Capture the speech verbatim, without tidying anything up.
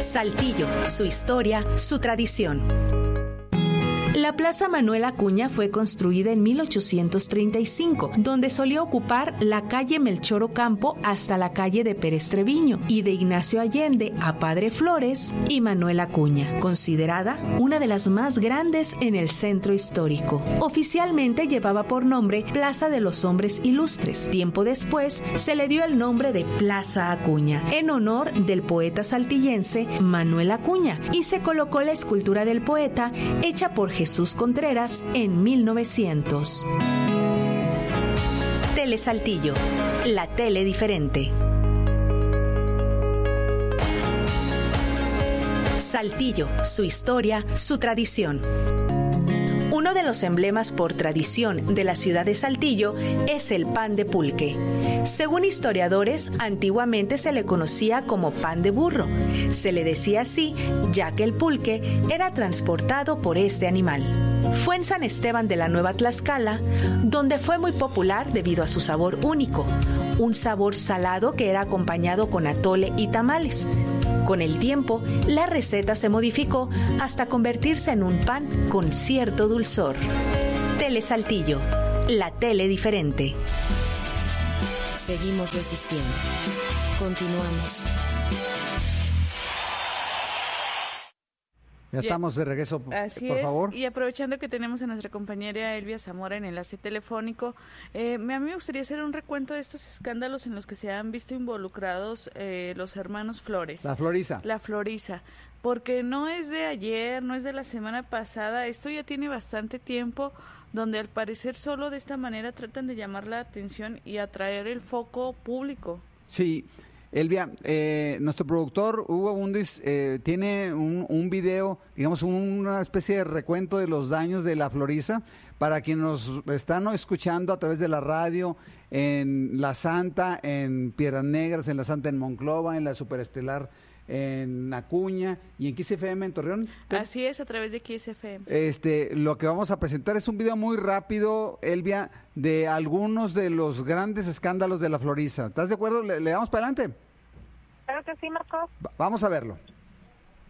Saltillo, su historia, su tradición. La Plaza Manuel Acuña fue construida en mil ochocientos treinta y cinco, donde solía ocupar la calle Melchor Ocampo hasta la calle de Pérez Treviño y de Ignacio Allende a Padre Flores y Manuel Acuña, considerada una de las más grandes en el centro histórico. Oficialmente llevaba por nombre Plaza de los Hombres Ilustres. Tiempo después se le dio el nombre de Plaza Acuña, en honor del poeta saltillense Manuel Acuña, y se colocó la escultura del poeta hecha por Jesús Jesús Contreras en mil novecientos. Tele Saltillo, la tele diferente. Saltillo, su historia, su tradición. Uno de los emblemas por tradición de la ciudad de Saltillo es el pan de pulque. Según historiadores, antiguamente se le conocía como pan de burro. Se le decía así, ya que el pulque era transportado por este animal. Fue en San Esteban de la Nueva Tlaxcala, donde fue muy popular debido a su sabor único, un sabor salado que era acompañado con atole y tamales. Con el tiempo, la receta se modificó hasta convertirse en un pan con cierto dulzor. Tele Saltillo, la tele diferente. Seguimos resistiendo. Continuamos. Ya estamos de regreso, Así por es, favor. Y aprovechando que tenemos a nuestra compañera Elvia Zamora en enlace telefónico, eh, a mí me gustaría hacer un recuento de estos escándalos en los que se han visto involucrados eh, los hermanos Flores. La Florisa. La Florisa, porque no es de ayer, no es de la semana pasada, esto ya tiene bastante tiempo, donde al parecer solo de esta manera tratan de llamar la atención y atraer el foco público. Sí. Elvia, eh, nuestro productor Hugo Bundis eh, tiene un, un video, digamos una especie de recuento de los daños de la Florisa para quienes nos están escuchando a través de la radio en La Santa, en Piedras Negras, en La Santa en Monclova, en la Superestelar en Acuña y en Kiss F M en Torreón. Así es, a través de Kiss F M. Este, lo que vamos a presentar es un video muy rápido, Elvia, de algunos de los grandes escándalos de la Florisa. ¿Estás de acuerdo? ¿Le, le damos para adelante? Claro que sí, Marcos. Va- vamos a verlo.